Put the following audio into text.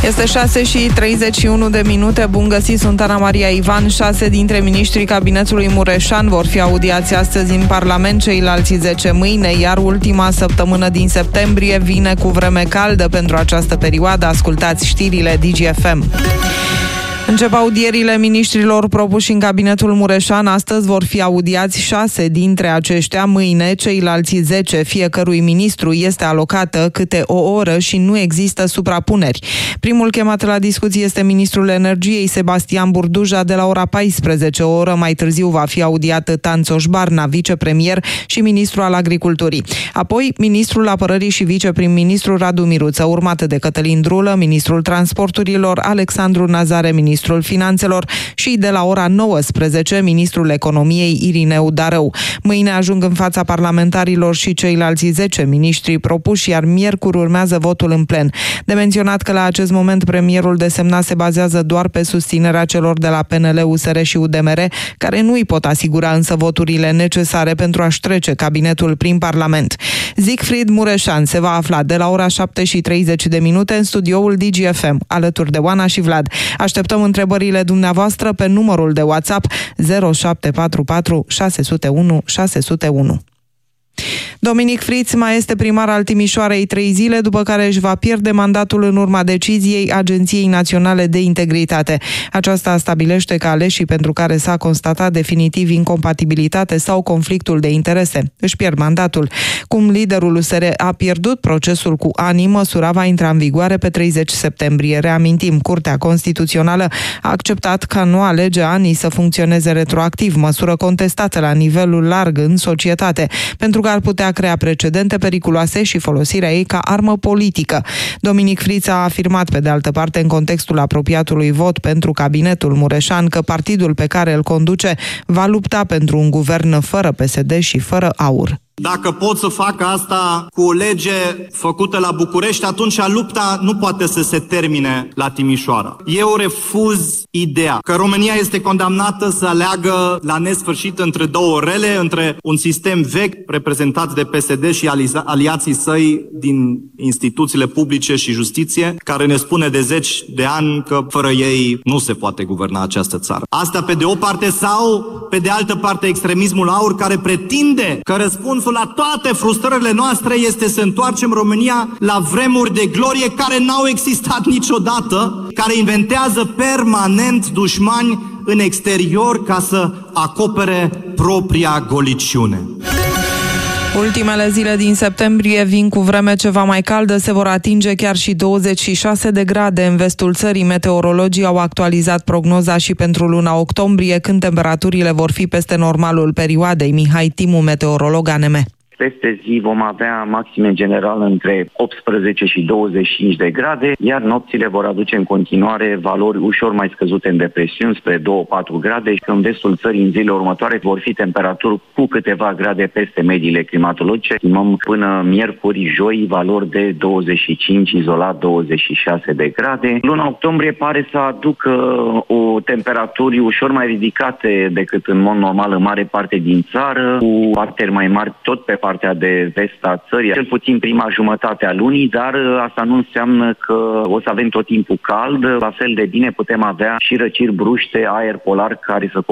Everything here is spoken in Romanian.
Este 6:31. Bun găsit, sunt Ana Maria Ivan. 6 dintre miniștrii cabinetului Mureșan vor fi audiați astăzi în Parlament, ceilalți 10 mâine, iar ultima săptămână din septembrie vine cu vreme caldă pentru această perioadă. Ascultați știrile DGFM. Încep audierile miniștrilor propuși în cabinetul Mureșan. Astăzi vor fi audiați 6 dintre aceștia. Mâine, ceilalți 10, fiecărui ministru este alocată câte o oră și nu există suprapuneri. Primul chemat la discuție este ministrul energiei, Sebastian Burduja, de la ora 14. O oră mai târziu va fi audiat Tanțoș Barna, vicepremier și ministru al agriculturii. Apoi, ministrul apărării și viceprim-ministru Radu Miruță, urmat de Cătălin Drulă, ministrul transporturilor, Alexandru Nazare, ministrul finanțelor, și de la ora 19, ministrul economiei Irineu Darău. Mâine ajung în fața parlamentarilor și ceilalți 10 miniștri propuși, iar miercuri urmează votul în plen. De menționat că la acest moment premierul desemnat se bazează doar pe susținerea celor de la PNL, USR și UDMR, care nu îi pot asigura însă voturile necesare pentru a-și trece cabinetul prin Parlament. Siegfried Mureșan se va afla de la ora 7:30 în studioul DGFM, alături de Oana și Vlad. Așteptăm întrebările dumneavoastră pe numărul de WhatsApp 0744 601 601. Dominic Friț mai este primar al Timișoarei 3 zile, după care își va pierde mandatul în urma deciziei Agenției Naționale de Integritate. Aceasta stabilește că aleșii pentru care s-a constatat definitiv incompatibilitate sau conflictul de interese își pierd mandatul. Cum liderul USR a pierdut procesul cu ani, măsura va intra în vigoare pe 30 septembrie. Reamintim, Curtea Constituțională a acceptat ca noua lege ani să funcționeze retroactiv, măsură contestată la nivelul larg în societate, pentru că ar putea crea precedente periculoase și folosirea ei ca armă politică. Dominic Friț a afirmat, pe de altă parte, în contextul apropiatului vot pentru cabinetul Mureșan, că partidul pe care îl conduce va lupta pentru un guvern fără PSD și fără AUR. Dacă pot să fac asta cu o lege făcută la București, atunci lupta nu poate să se termine la Timișoara. Eu refuz ideea că România este condamnată să aleagă la nesfârșit între două rele, între un sistem vechi reprezentat de PSD și aliații săi din instituțiile publice și justiție, care ne spune de 10 de ani că fără ei nu se poate guverna această țară. Asta pe de o parte, sau pe de altă parte extremismul AUR, care pretinde că răspunsul la toate frustrările noastre este să întoarcem România la vremuri de glorie care n-au existat niciodată, care inventează permanent dușmani în exterior ca să acopere propria goliciune. Ultimele zile din septembrie vin cu vreme ceva mai caldă, se vor atinge chiar și 26 de grade în vestul țării. Meteorologii au actualizat prognoza și pentru luna octombrie, când temperaturile vor fi peste normalul perioadei. Mihai Timu, meteorolog ANM. Peste zi vom avea maxime în general între 18 și 25 de grade, iar nopțile vor aduce în continuare valori ușor mai scăzute în depresiuni, spre 2-4 grade, și în vestul țării în zilele următoare vor fi temperaturi cu câteva grade peste mediile climatologice. Estimăm până miercuri, joi, valori de 25, izolat 26 de grade. Luna octombrie pare să aducă o temperaturi ușor mai ridicate decât în mod normal în mare parte din țară, cu arteri mai mari tot pe partea de vest a țării, cel puțin prima jumătate a lunii, dar asta nu înseamnă că o să avem tot timpul cald. La fel de bine putem avea și răciri bruște, aer polar care să